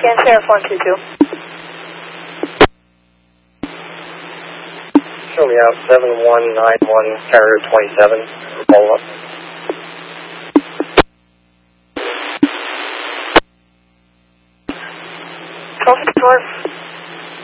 Scan Sheriff 122. Show me out 7191 Carrier 27. Follow up. Control 54.